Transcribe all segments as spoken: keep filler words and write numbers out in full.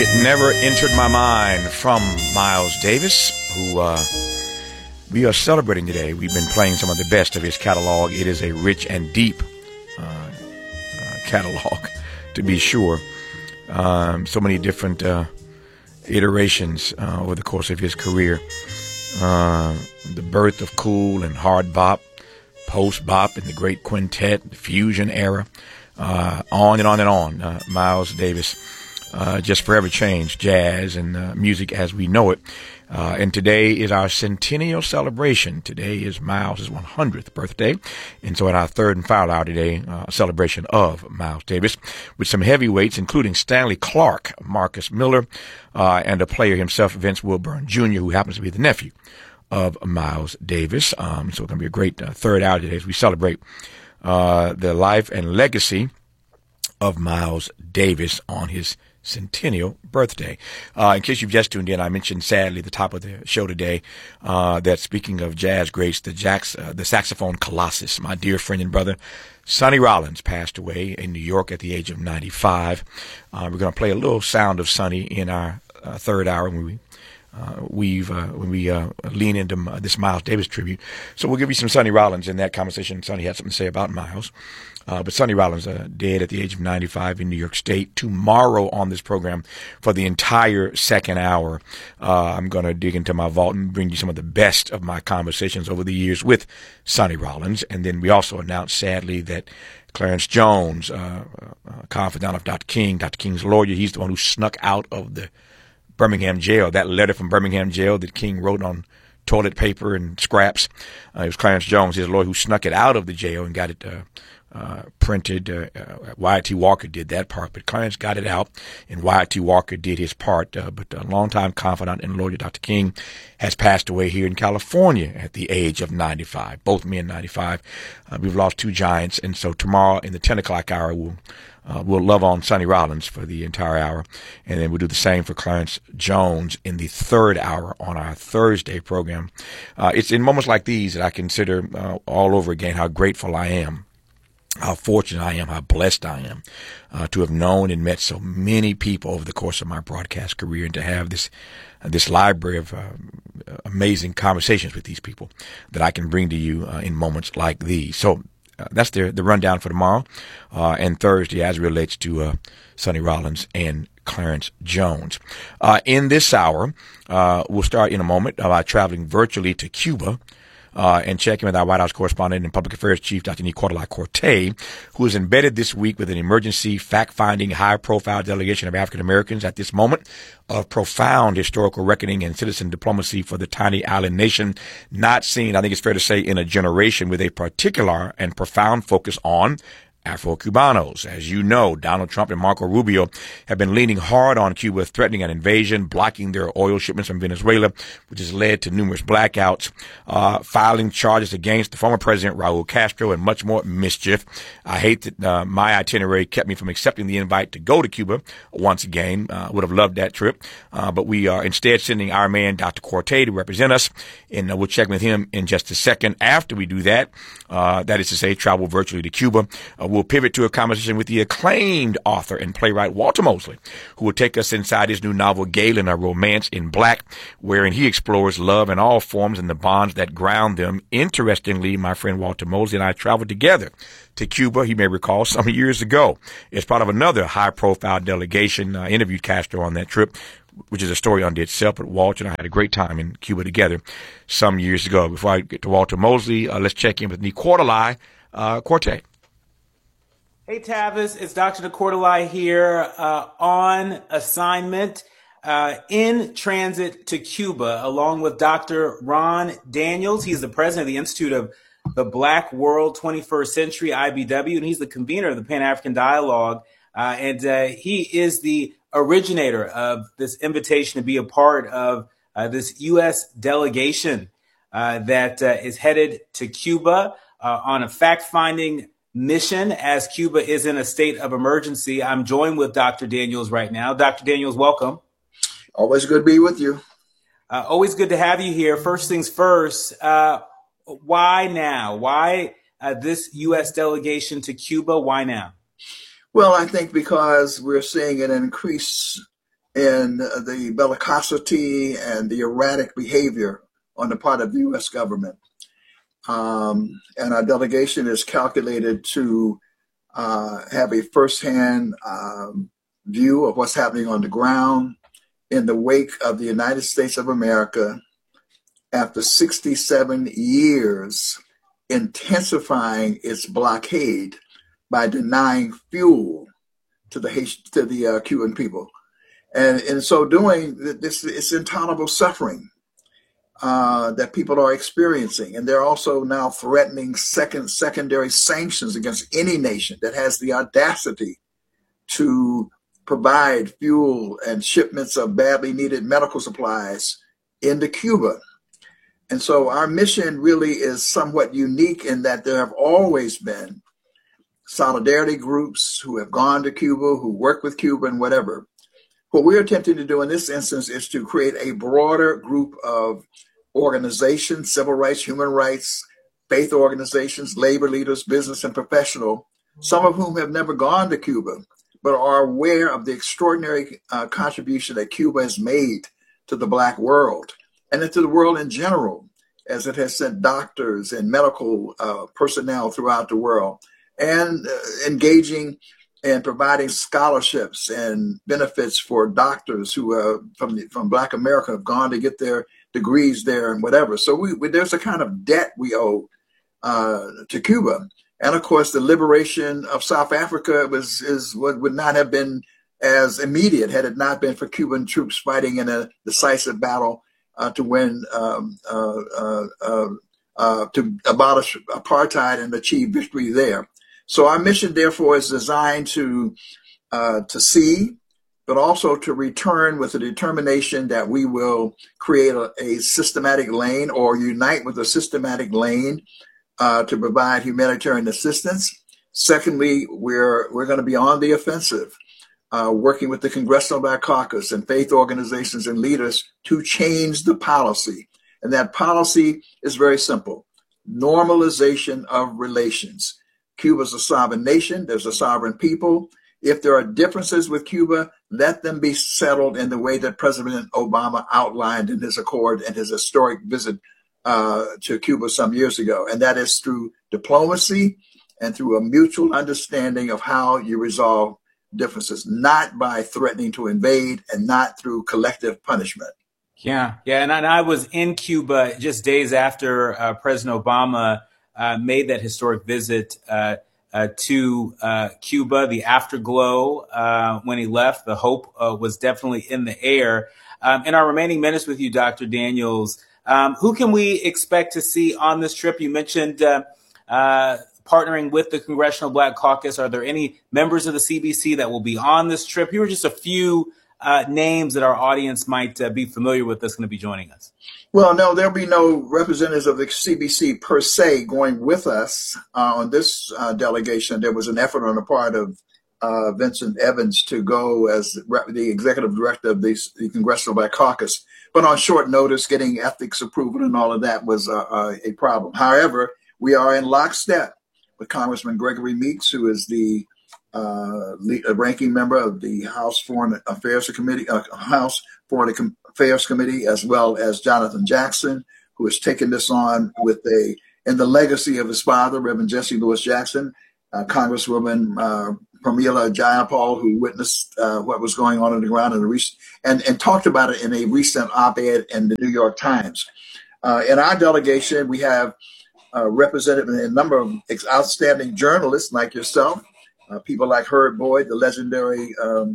It Never Entered My Mind from Miles Davis, who uh, we are celebrating today. We've been playing some of the best of his catalog. It is a rich and deep uh, uh, catalog, to be sure. Um, so many different uh, iterations uh, over the course of his career. Uh, the birth of cool and hard bop, post bop, and the great quintet, the fusion era, uh, on and on and on. Uh, Miles Davis. Uh, just forever changed jazz and uh, music as we know it. Uh, and today is our centennial celebration. Today is Miles' one hundredth birthday. And so in our third and final hour today, uh, a celebration of Miles Davis with some heavyweights, including Stanley Clarke, Marcus Miller, uh, and a player himself, Vince Wilburn Junior, who happens to be the nephew of Miles Davis. Um, so it's going to be a great uh, third hour today as we celebrate uh, the life and legacy of Miles Davis on his centennial birthday. Uh, in case you've just tuned in, I mentioned sadly at the top of the show today uh, that speaking of jazz greats, the, jacks, uh, the saxophone colossus, my dear friend and brother, Sonny Rollins, passed away in New York at the age of ninety-five. Uh, we're going to play a little sound of Sonny in our uh, third hour when we Uh, we've uh, when we uh, lean into uh, this Miles Davis tribute. So we'll give you some Sonny Rollins in that conversation. Sonny had something to say about Miles. Uh, but Sonny Rollins uh, dead at the age of ninety-five in New York State. Tomorrow on this program for the entire second hour, uh, I'm going to dig into my vault and bring you some of the best of my conversations over the years with Sonny Rollins. And then we also announced, sadly, that Clarence Jones, uh, uh, confidant of Doctor King, Doctor King's lawyer, he's the one who snuck out of the Birmingham jail. That letter from Birmingham jail that King wrote on toilet paper and scraps. Uh, it was Clarence Jones, his lawyer, who snuck it out of the jail and got it uh, uh, printed. Uh, uh, Wyatt T. Walker did that part, but Clarence got it out, and Wyatt T. Walker did his part. Uh, but a longtime confidant and lawyer, Doctor King, has passed away here in California at the age of ninety-five. Both men ninety-five. Uh, we've lost two giants, and so tomorrow in the ten o'clock hour, we'll Uh, we'll love on Sonny Rollins for the entire hour, and then we'll do the same for Clarence Jones in the third hour on our Thursday program. Uh, it's in moments like these that I consider uh, all over again how grateful I am, how fortunate I am, how blessed I am uh, to have known and met so many people over the course of my broadcast career, and to have this uh, this library of uh, amazing conversations with these people that I can bring to you uh, in moments like these. So Uh, that's the the rundown for tomorrow uh, and Thursday as it relates to uh, Sonny Rollins and Clarence Jones. Uh, in this hour, uh, we'll start in a moment uh, by traveling virtually to Cuba uh, and checking with our White House correspondent and public affairs chief, Doctor Nicola Corte, who is embedded this week with an emergency fact-finding, high-profile delegation of African Americans at this moment of profound historical reckoning and citizen diplomacy for the tiny island nation, not seen, I think it's fair to say, in a generation, with a particular and profound focus on Afro-Cubanos. As you know, Donald Trump and Marco Rubio have been leaning hard on Cuba, threatening an invasion, blocking their oil shipments from Venezuela, which has led to numerous blackouts, uh, filing charges against the former president, Raul Castro, and much more mischief. I hate that uh, my itinerary kept me from accepting the invite to go to Cuba once again. I uh, would have loved that trip, uh, but we are instead sending our man, Doctor Corte, to represent us, and uh, we'll check with him in just a second. After we do that, uh, that is to say, travel virtually to Cuba, uh, we'll pivot to a conversation with the acclaimed author and playwright Walter Mosley, who will take us inside his new novel, Galen, A Romance in Black, wherein he explores love in all forms and the bonds that ground them. Interestingly, my friend Walter Mosley and I traveled together to Cuba, he may recall, some years ago as part of another high-profile delegation. I interviewed Castro on that trip, which is a story unto itself, but Walter and I had a great time in Cuba together some years ago. Before I get to Walter Mosley, uh, let's check in with Nicola uh, Corte. Hey, Tavis, it's Doctor Nicola here uh, on assignment uh, in transit to Cuba, along with Doctor Ron Daniels. He's the president of the Institute of the Black World twenty-first Century, I B W, and he's the convener of the Pan-African Dialogue. Uh, and uh, he is the originator of this invitation to be a part of uh, this U S delegation uh, that uh, is headed to Cuba uh, on a fact-finding mission as Cuba is in a state of emergency. I'm joined with Doctor Daniels right now. Doctor Daniels, welcome. Always good to be with you. Uh, always good to have you here. First things first, uh, why now? Why uh, this U S delegation to Cuba? Why now? Well, I think because we're seeing an increased in the bellicosity and the erratic behavior on the part of the U S government. Um, and our delegation is calculated to uh, have a firsthand um, view of what's happening on the ground in the wake of the United States of America after sixty-seven years intensifying its blockade by denying fuel to the to the uh, Cuban people. And in so doing, this it's intolerable suffering uh, that people are experiencing. And they're also now threatening second secondary sanctions against any nation that has the audacity to provide fuel and shipments of badly needed medical supplies into Cuba. And so our mission really is somewhat unique in that there have always been solidarity groups who have gone to Cuba, who work with Cuba and whatever. What we're attempting to do in this instance is to create a broader group of organizations, civil rights, human rights, faith organizations, labor leaders, business and professional, some of whom have never gone to Cuba, but are aware of the extraordinary uh, contribution that Cuba has made to the Black world and to the world in general, as it has sent doctors and medical uh, personnel throughout the world, and uh, engaging and providing scholarships and benefits for doctors who uh, from the, from Black America have gone to get their degrees there and whatever. So we, we, there's a kind of debt we owe uh, to Cuba. And of course, the liberation of South Africa was is what would not have been as immediate had it not been for Cuban troops fighting in a decisive battle uh, to win, um, uh, uh, uh, uh, to abolish apartheid and achieve victory there. So our mission, therefore, is designed to uh, to see, but also to return with a determination that we will create a, a systematic lane or unite with a systematic lane uh, to provide humanitarian assistance. Secondly, we're we're going to be on the offensive, uh, working with the Congressional Black Caucus and faith organizations and leaders to change the policy. And that policy is very simple: normalization of relations. Cuba's a sovereign nation. There's a sovereign people. If there are differences with Cuba, let them be settled in the way that President Obama outlined in his accord and his historic visit uh, to Cuba some years ago. And that is through diplomacy and through a mutual understanding of how you resolve differences, not by threatening to invade and not through collective punishment. Yeah, yeah. And I, and I was in Cuba just days after uh, President Obama Uh, made that historic visit uh, uh, to uh, Cuba. The afterglow uh, when he left, the hope uh, was definitely in the air. Um, in our remaining minutes with you, Doctor Daniels, um, who can we expect to see on this trip? You mentioned uh, uh, partnering with the Congressional Black Caucus. Are there any members of the C B C that will be on this trip? Here are just a few uh, names that our audience might uh, be familiar with that's going to be joining us. Well, no, there'll be no representatives of the C B C per se going with us uh, on this uh, delegation. There was an effort on the part of uh, Vincent Evans to go as the executive director of the, the Congressional Black Caucus. But on short notice, getting ethics approval and all of that was uh, uh, a problem. However, we are in lockstep with Congressman Gregory Meeks, who is the uh, lead, uh, ranking member of the House Foreign Affairs Committee, uh, House Foreign Affairs Committee, as well as Jonathan Jackson, who has taken this on with a in the legacy of his father, Reverend Jesse Lewis Jackson, uh, Congresswoman uh, Pramila Jayapal, who witnessed uh, what was going on on the ground in the recent, and, and talked about it in a recent op-ed in the New York Times. Uh, in our delegation, we have uh, represented a number of outstanding journalists like yourself, uh, people like Herb Boyd, the legendary um,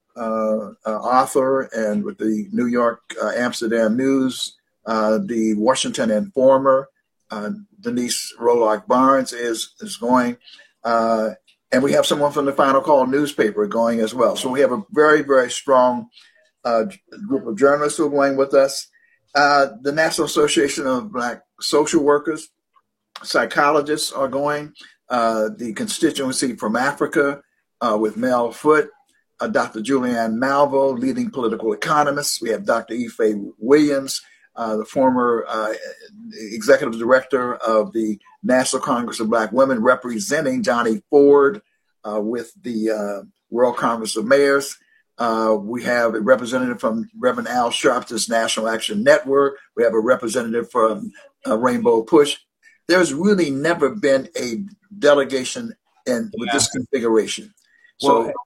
Uh, uh, author, and with the New York uh, Amsterdam News, uh, the Washington Informer, uh, Denise Rolock Barnes is is going, uh, and we have someone from the Final Call newspaper going as well. So we have a very, very strong uh, group of journalists who are going with us. Uh, the National Association of Black Social Workers, psychologists are going. Uh, the constituency from Africa uh, with Mel Foote. Uh, Doctor Julianne Malvo, leading political economist. We have Doctor Ife Williams, uh, the former uh, executive director of the National Congress of Black Women, representing Johnny Ford uh, with the uh, World Congress of Mayors. Uh, we have a representative from Reverend Al Sharpton's National Action Network. We have a representative from uh, Rainbow Push. There's really never been a delegation in with yeah. this configuration. So, well,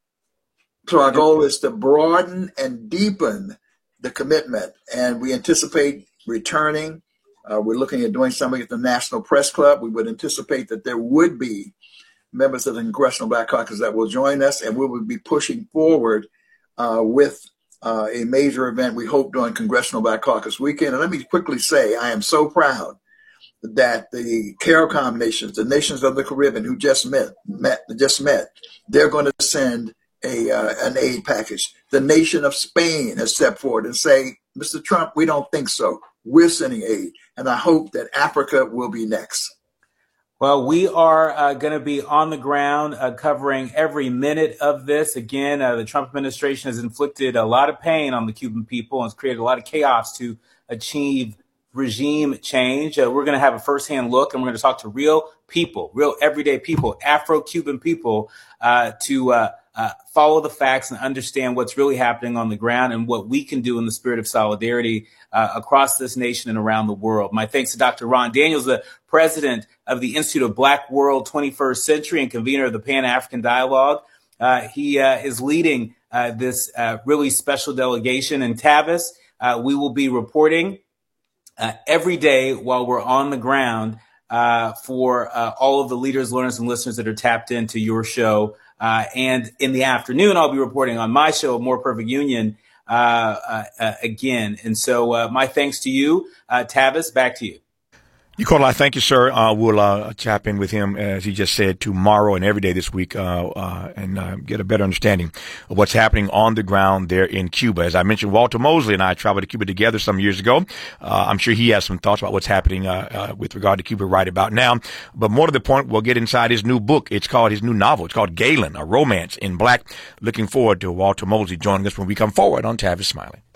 so our goal is to broaden and deepen the commitment, and we anticipate returning. Uh, we're looking at doing something at the National Press Club. We would anticipate that there would be members of the Congressional Black Caucus that will join us, and we will be pushing forward uh, with uh, a major event, we hope, during Congressional Black Caucus weekend. And let me quickly say, I am so proud that the CARICOM nations, the nations of the Caribbean who just met, met just met, they're going to send a uh, an aid package. The nation of Spain has stepped forward and say, Mister Trump, we don't think so. We're sending aid. And I hope that Africa will be next. Well, we are uh, going to be on the ground uh, covering every minute of this. Again, uh, the Trump administration has inflicted a lot of pain on the Cuban people and has created a lot of chaos to achieve regime change. Uh, we're going to have a firsthand look, and we're going to talk to real people, real everyday people, Afro-Cuban people, uh, to uh, uh, follow the facts and understand what's really happening on the ground and what we can do in the spirit of solidarity uh, across this nation and around the world. My thanks to Doctor Ron Daniels, the president of the Institute of Black World twenty-first Century and convener of the Pan-African Dialogue. Uh, he uh, is leading uh, this uh, really special delegation. In Tavis, uh, we will be reporting Uh, every day while we're on the ground uh, for uh, all of the leaders, learners, and listeners that are tapped into your show. Uh, and in the afternoon, I'll be reporting on my show, More Perfect Union, uh, uh, uh, again. And so uh, my thanks to you, uh, Tavis, back to you. Nicola, thank you, sir. Uh, we'll uh, tap in with him, as he just said, tomorrow and every day this week, uh, uh, and uh, get a better understanding of what's happening on the ground there in Cuba. As I mentioned, Walter Mosley and I traveled to Cuba together some years ago. Uh, I'm sure he has some thoughts about what's happening uh, uh, with regard to Cuba right about now. But more to the point, we'll get inside his new book. It's called his new novel. It's called Galen, A Romance in Black. Looking forward to Walter Mosley joining us when we come forward on Tavis Smiley.